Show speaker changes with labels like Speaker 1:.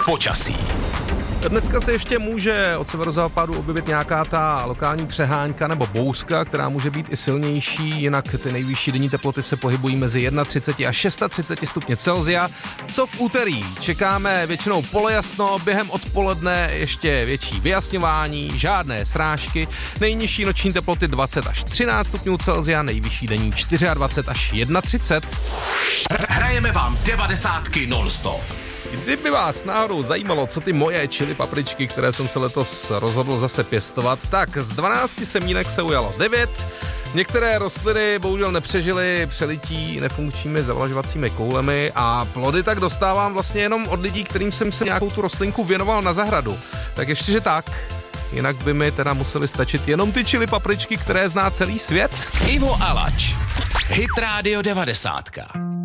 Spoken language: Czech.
Speaker 1: Počasí.
Speaker 2: Dneska se ještě může od severozápadu objevit nějaká ta lokální přehánka nebo bouřka, která může být i silnější, jinak ty nejvyšší denní teploty se pohybují mezi 31 a 36 stupně Celsia. Co v úterý? Čekáme většinou polojasno, během odpoledne ještě větší vyjasňování, žádné srážky, nejnižší noční teploty 20 až 13 stupňů Celsia, nejvyšší denní 24 až 31.
Speaker 1: Hrajeme vám 90 non-stop.
Speaker 2: Kdyby vás náhodou zajímalo, co ty moje chili papričky, které jsem se letos rozhodl zase pěstovat, tak z 12 semínek se ujalo 9. Některé rostliny bohužel nepřežily přelití nefunkčními zavlažovacími koulemi a plody tak dostávám vlastně jenom od lidí, kterým jsem se nějakou tu rostlinku věnoval na zahradu. Tak ještě, že tak, jinak by mi teda museli stačit jenom ty chili papričky, které zná celý svět.
Speaker 1: Ivo Alač, Hit Radio 90.